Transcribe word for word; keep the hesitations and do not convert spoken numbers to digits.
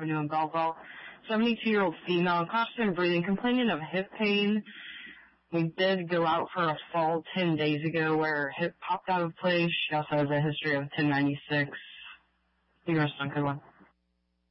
Avenue in Belleville. seventy-two-year-old female, constant breathing, complaining of hip pain. We did go out for a fall ten days ago where her hip popped out of place. She also has a history of ten ninety-six. You guys done, good one.